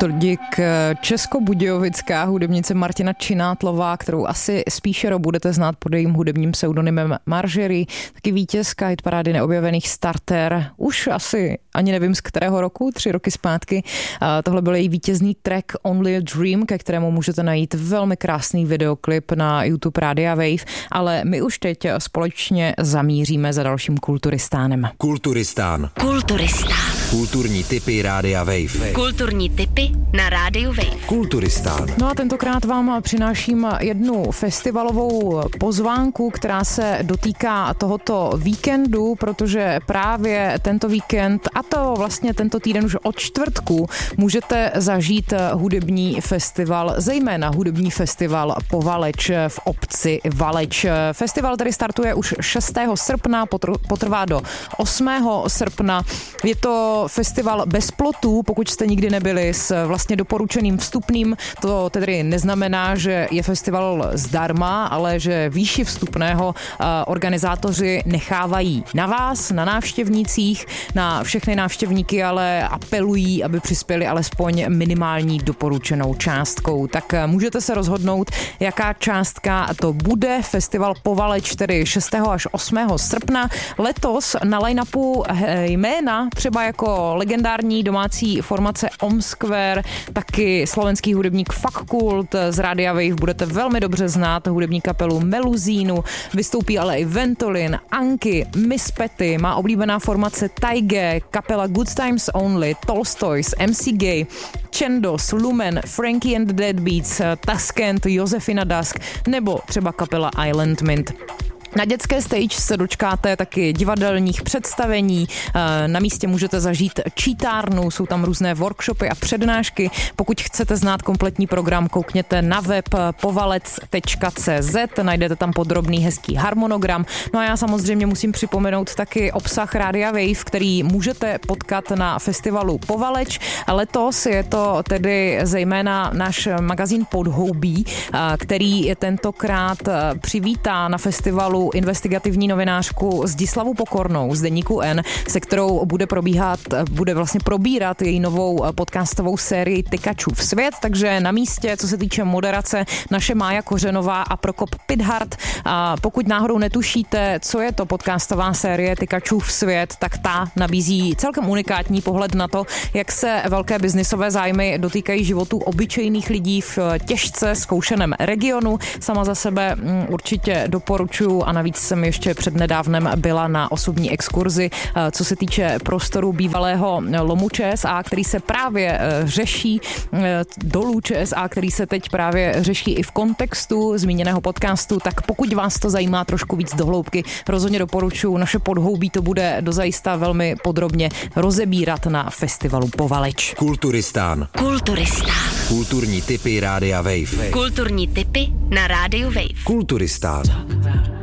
Todik českobudějovická hudebnice Martina Činátlová, kterou asi spíše budete znát pod jejím hudebním pseudonymem Marjorie, taky vítězka hitparády Neobjevených Starter, už asi ani nevím z kterého roku, 3 roky zpátky. Tohle byl její vítězný track Only a Dream, ke kterému můžete najít velmi krásný videoklip na YouTube Rádia Wave, ale my už teď společně zamíříme za dalším Kulturistánem. Kulturistán. Kulturní tipy Rádia Wave. Kulturní tipy na Rádiu Wave. Kulturistán. No a tentokrát vám přináším jednu festivalovou pozvánku, která se dotýká tohoto víkendu, protože právě tento víkend, a to vlastně tento týden už od čtvrtku, můžete zažít hudební festival, zejména hudební festival Povaleč v obci Valeč. Festival tedy startuje už 6. srpna, potrvá do 8. srpna. Je to festival bez plotů, pokud jste nikdy nebyli, s vlastně doporučeným vstupným. To tedy neznamená, že je festival zdarma, ale že výši vstupného organizátoři nechávají na vás, na návštěvnících, na všechny návštěvníky, ale apelují, aby přispěli alespoň minimální doporučenou částkou. Tak můžete se rozhodnout, jaká částka to bude. Festival Povaleč, tedy 6. až 8. srpna. Letos na line-upu jména třeba jako legendární domácí formace Omskver, taky slovenský hudebník Fakult z Rádia Wave budete velmi dobře znát, hudební kapelu Meluzínu, vystoupí ale i Ventolin, Anky, Miss Petty, má oblíbená formace Taige, kapela Good Times Only, Tolstoys, MC Gay, Chandos, Lumen, Frankie and the Deadbeats, Taskent, Josefina Dusk nebo třeba kapela Island Mint. Na dětské stage se dočkáte taky divadelních představení, na místě můžete zažít čítárnu, jsou tam různé workshopy a přednášky. Pokud chcete znát kompletní program, koukněte na web povalec.cz, najdete tam podrobný hezký harmonogram. No a já samozřejmě musím připomenout taky obsah Rádia Wave, který můžete potkat na festivalu Povaleč. Letos je to tedy zejména náš magazín Podhoubí, který tentokrát přivítá na festivalu investigativní novinářku Zdislavu Pokornou z deníku N, se kterou bude vlastně probírat její novou podcastovou sérii Tykačův svět, takže na místě, co se týče moderace, naše Mája Kořenová a Prokop Pithart. A pokud náhodou netušíte, co je to podcastová série Tykačův svět, tak ta nabízí celkem unikátní pohled na to, jak se velké biznisové zájmy dotýkají životů obyčejných lidí v těžce zkoušeném regionu. Sama za sebe určitě doporučuji a navíc jsem ještě přednedávnem byla na osobní exkurzi, co se týče prostoru bývalého lomu ČSA, který se právě řeší, dolů ČSA, který se teď právě řeší i v kontextu zmíněného podcastu, tak pokud vás to zajímá trošku víc do hloubky, rozhodně doporučuji, naše Podhoubí to bude dozajista velmi podrobně rozebírat na festivalu Povaleč. Kulturistán. Kulturní tipy Rádia Wave. Kulturní tipy na Rádiu Wave. Kulturistán.